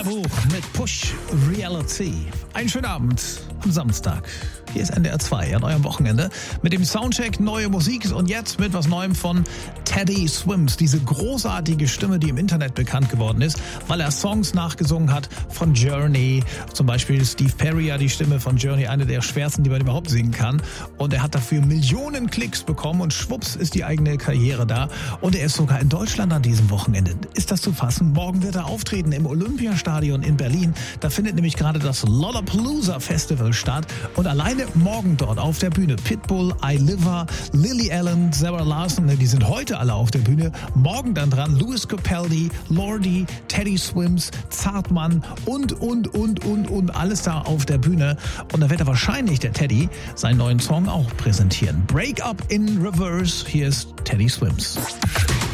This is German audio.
Bilderbuch mit Push Reality. Einen schönen Abend am Samstag. Hier ist NDR 2 an eurem Wochenende mit dem Soundcheck neue Musik und jetzt mit was Neuem von Teddy Swims. Diese großartige Stimme, die im Internet bekannt geworden ist, weil er Songs nachgesungen hat von Journey. Zum Beispiel Steve Perry, ja die Stimme von Journey, eine der schwersten, die man überhaupt singen kann. Und er hat dafür Millionen Klicks bekommen und schwupps ist die eigene Karriere da. Und er ist sogar in Deutschland an diesem Wochenende. Ist das zu fassen? Morgen wird er auftreten im Olympiastadion in Berlin. Da findet nämlich gerade das Lollapalooza Festival statt. Und alleine morgen dort auf der Bühne Pitbull, I-Liver, Lily Allen, Sarah Larson, die sind heute alle auf der Bühne. Morgen dann dran Lewis Capaldi, Lordi, Teddy Swims, Zartmann und alles da auf der Bühne. Und da wird er wahrscheinlich, der Teddy, seinen neuen Song auch präsentieren. Break Up in Reverse, hier ist Teddy Swims.